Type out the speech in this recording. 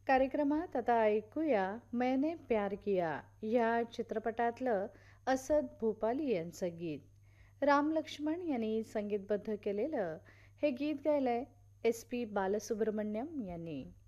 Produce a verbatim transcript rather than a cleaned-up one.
कार्यक्रमात आता ऐकूया मैंने प्यार किया या चित्रपटातलं असद भोपाली यांचं गीत. राम लक्ष्मण यांनी संगीतबद्ध केलेलं हे गीत गायलंय एस पी बालसुब्रमण्यम यांनी.